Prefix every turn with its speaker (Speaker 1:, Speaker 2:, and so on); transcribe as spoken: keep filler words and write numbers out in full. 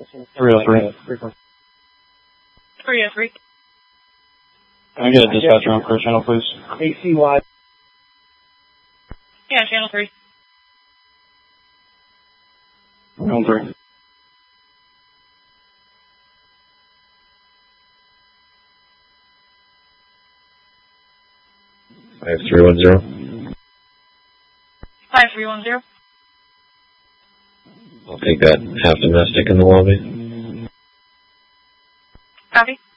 Speaker 1: three oh three.
Speaker 2: three oh three.
Speaker 1: Can I get a dispatcher on first channel, please?
Speaker 3: A C Y.
Speaker 2: Yeah, channel three.
Speaker 1: Channel three.
Speaker 4: five three one zero.
Speaker 2: five three one zero.
Speaker 4: I'll take that half domestic in the lobby.
Speaker 2: Copy.